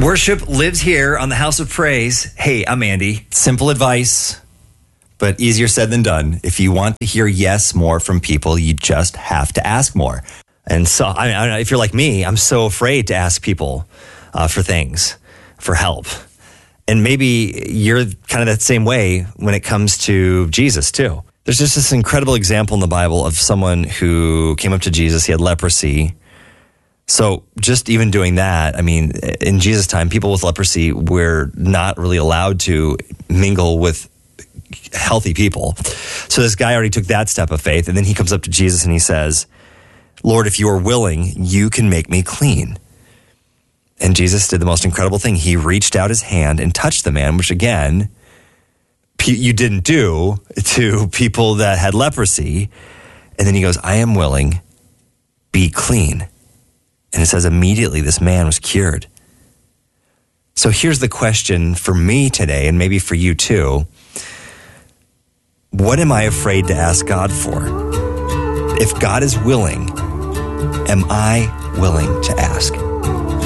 Worship lives here on the House of Praise. Hey, I'm Andy. Simple advice, but easier said than done. If you want to hear yes more from people, you just have to ask more. And so, I don't know, if you're like me, I'm so afraid to ask people for things, for help. And maybe you're kind of that same way when it comes to Jesus too. There's just this incredible example in the Bible of someone who came up to Jesus. He had leprosy. So just even doing that, I mean, in Jesus' time, people with leprosy were not really allowed to mingle with healthy people. So this guy already took that step of faith. And then he comes up to Jesus and he says, Lord, if you are willing, you can make me clean. And Jesus did the most incredible thing. He reached out his hand and touched the man, which again, you didn't do to people that had leprosy. And then he goes, I am willing, be clean. And it says immediately this man was cured. So here's the question for me today, and maybe for you too. What am I afraid to ask God for? If God is willing, am I willing to ask?